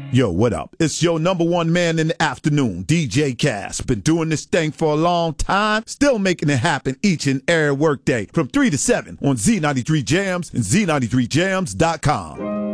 Yo, what up? It's your number one man in the afternoon, DJ Cass. Been doing this thing for a long time, still making it happen each and every workday from 3 to 7 on Z93 Jams and Z93Jams.com.